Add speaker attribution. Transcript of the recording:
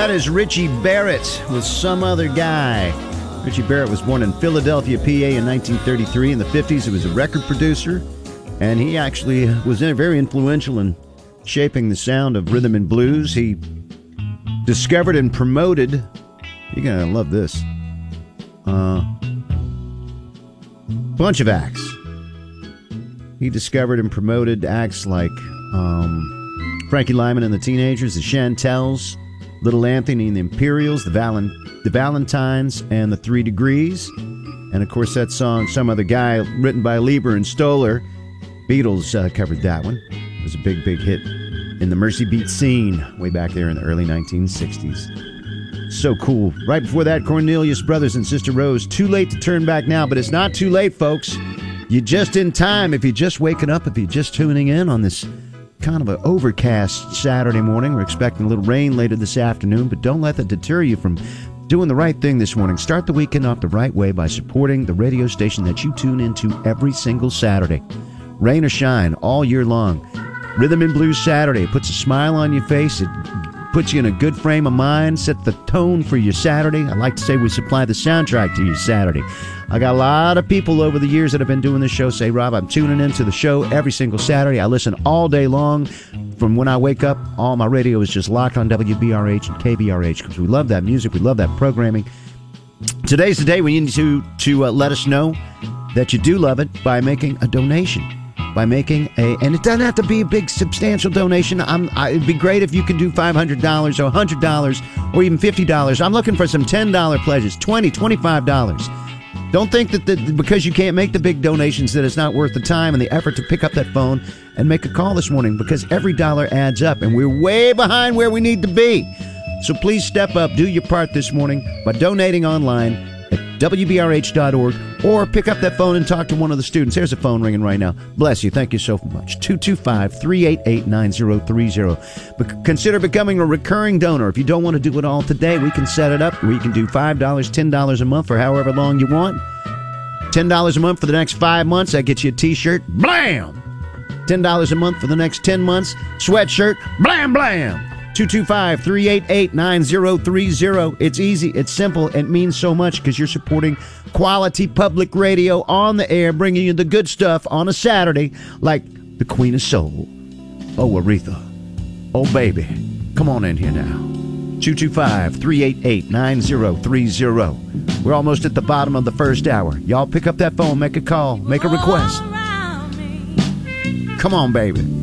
Speaker 1: That is Richie Barrett with Some Other Guy. Richie Barrett was born in Philadelphia, PA in 1933. In the 50s, he was a record producer, and he actually was very influential in shaping the sound of rhythm and blues. He discovered and promoted, you're going to love this, bunch of acts. He discovered and promoted acts like Frankie Lyman and the Teenagers, the Chantels, Little Anthony and the Imperials, the Valentines, and the 3 Degrees. And, of course, that song, Some Other Guy, written by Lieber and Stoller. Beatles covered that one. It was a big, big hit in the Mercy Beat scene way back there in the early 1960s. So cool. Right before that, Cornelius Brothers and Sister Rose. Too late to turn back now, but it's not too late, folks. You're just in time. If you're just waking up, if you're just tuning in on this kind of an overcast Saturday morning. We're expecting a little rain later this afternoon, but don't let that deter you from doing the right thing this morning. Start the weekend off the right way by supporting the radio station that you tune into every single Saturday. Rain or shine, all year long. Rhythm and Blues Saturday. It puts a smile on your face. It puts you in a good frame of mind, sets the tone for your Saturday. I like to say we supply the soundtrack to your Saturday. I got a lot of people over the years that have been doing this show say, Rob, I'm tuning into the show every single Saturday. I listen all day long. From when I wake up, all my radio is just locked on WBRH and KBRH because we love that music. We love that programming. Today's the day we need to let us know that you do love it by making a donation. By making and it doesn't have to be a big, substantial donation. It'd be great if you could do $500 or $100 or even $50. I'm looking for some $10 pledges, $20, $25. Don't think that because you can't make the big donations that it's not worth the time and the effort to pick up that phone and make a call this morning, because every dollar adds up and we're way behind where we need to be. So please step up, do your part this morning by donating online at WBRH.org, or pick up that phone and talk to one of the students. There's a phone ringing right now. Bless you. Thank you so much. 225-388-9030. But consider becoming a recurring donor. If you don't want to do it all today, we can set it up where you can do $5, $10 a month for however long you want. $10 a month for the next 5 months. That gets you a T-shirt. Blam! $10 a month for the next 10 months. Sweatshirt. Blam, blam! 225-388-9030. It's easy. It's simple. It means so much because you're supporting quality public radio on the air, bringing you the good stuff on a Saturday, like the Queen of Soul. Oh, Aretha. Oh, baby. Come on in here now. 225-388-9030. We're almost at the bottom of the first hour. Y'all pick up that phone, make a call, make a request. Come on, baby.